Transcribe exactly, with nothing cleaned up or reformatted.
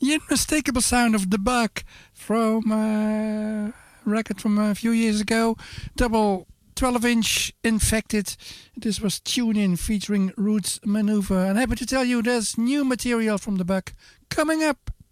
The unmistakable sound of The Buck from a record from a few years ago. Double twelve inch Infected. This was Tune In featuring Roots Maneuver. And happy to tell you there's new material from The Buck coming up.